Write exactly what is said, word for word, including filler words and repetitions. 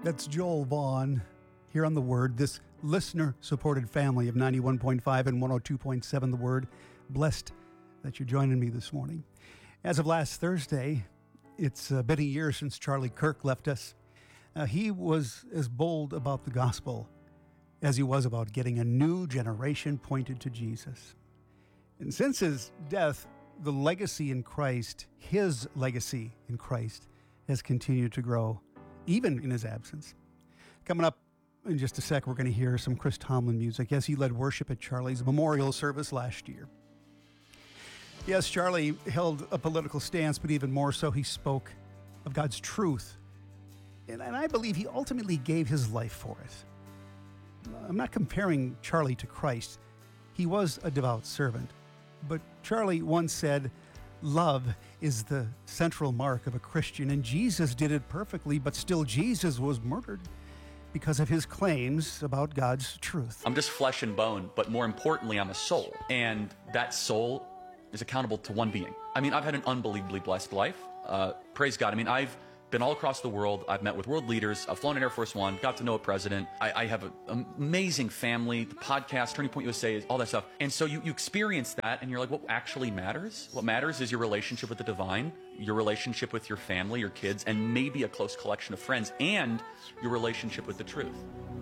That's Joel Vaughn here on The Word, this listener-supported family of ninety-one point five and one oh two point seven The Word. Blessed that you're joining me this morning. As of last Thursday, it's uh, been a year since Charlie Kirk left us. Uh, he was as bold about the gospel as he was about getting a new generation pointed to Jesus. And since his death, the legacy in Christ, his legacy in Christ, has continued to grow, even in his absence. Coming up in just a sec, we're going to hear some Chris Tomlin music. Yes, he led worship at Charlie's memorial service last year. Yes, Charlie held a political stance, but even more so, he spoke of God's truth. And, and I believe he ultimately gave his life for it. I'm not comparing Charlie to Christ. He was a devout servant. But Charlie once said, love is the central mark of a Christian, and Jesus did it perfectly, but still Jesus was murdered because of his claims about God's truth. I'm just flesh and bone, but more importantly, I'm a soul. And that soul is accountable to one being. I mean, I've had an unbelievably blessed life. Uh, praise God. I mean, I've been all across the world. I've met with world leaders. I've flown in Air Force One, got to know a president. I, I have an amazing family, the podcast, Turning Point U S A, all that stuff. And so you, you experience that and you're like, what actually matters? What matters is your relationship with the divine, your relationship with your family, your kids, and maybe a close collection of friends, and your relationship with the truth.